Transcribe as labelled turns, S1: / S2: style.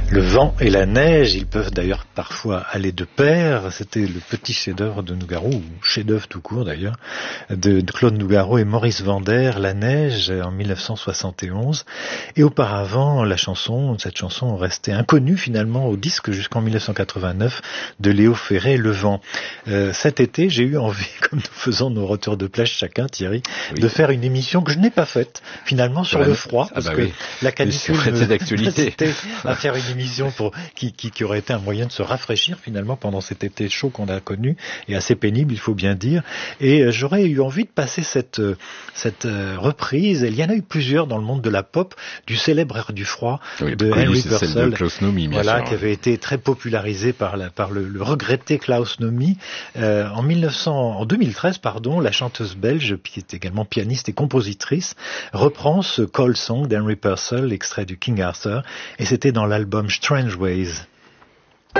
S1: Le vent et la neige, ils peuvent d'ailleurs parfois aller de pair. C'était le petit chef-d'œuvre de Nougaro, ou chef-d'œuvre tout court d'ailleurs, de Claude Nougaro et Maurice Vander, La neige, en 1971. Et auparavant, cette chanson restait inconnue finalement au disque jusqu'en 1989 de Léo Ferré, Le vent. Cet été, j'ai eu envie, comme nous faisons nos retours de plage chacun, Thierry, de faire une émission que je n'ai pas faite finalement sur le froid, parce que la canicule c'était à faire une émission qui aurait été un moyen de se rafraîchir finalement pendant cet été chaud qu'on a connu et assez pénible, il faut bien dire. Et j'aurais eu envie de passer cette reprise. Il y en a eu plusieurs dans le monde de la pop, du célèbre Air du froid de Henry Purcell, qui avait été très popularisé par le regretté Klaus Nomi. En 2013, la chanteuse belge, qui est également pianiste et compositrice, reprend ce Call Song d'Henry Purcell, extrait du King Arthur, et c'était dans l'album Strange Ways.